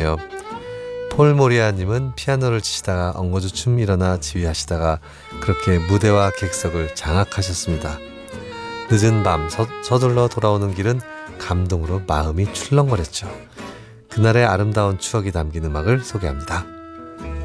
같네요. 폴 모리아님은 피아노를 치시다가 엉거주춤 일어나 지휘하시다가 그렇게 무대와 객석을 장악하셨습니다. 늦은 밤 서둘러 돌아오는 길은 감동으로 마음이 출렁거렸죠. 그날의 아름다운 추억이 담긴 음악을 소개합니다.